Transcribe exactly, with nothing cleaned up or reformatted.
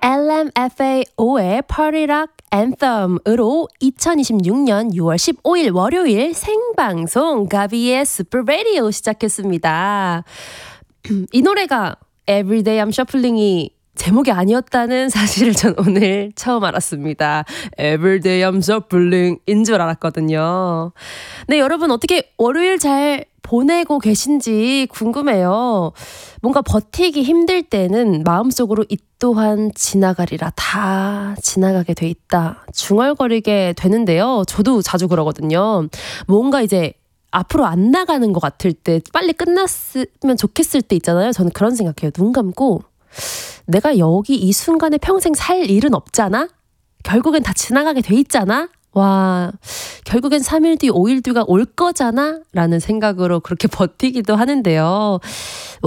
엘엠에프에오의 Party Rock Anthem으로 이천이십육년 유월 십오일 월요일 생방송 가비의 Super Radio 시작했습니다. 이 노래가 Everyday I'm Shuffling이 제목이 아니었다는 사실을 전 오늘 처음 알았습니다. Everyday I'm Shuffling인 줄 알았거든요. 네, 여러분 어떻게 월요일 잘 보내고 계신지 궁금해요. 뭔가 버티기 힘들 때는 마음속으로 이 또한 지나가리라, 다 지나가게 돼 있다, 중얼거리게 되는데요. 저도 자주 그러거든요. 뭔가 이제 앞으로 안 나가는 것 같을 때, 빨리 끝났으면 좋겠을 때 있잖아요. 저는 그런 생각해요. 눈 감고 내가 여기 이 순간에 평생 살 일은 없잖아? 결국엔 다 지나가게 돼 있잖아? 와, 결국엔 삼일 뒤, 오일 뒤가 올 거잖아? 라는 생각으로 그렇게 버티기도 하는데요.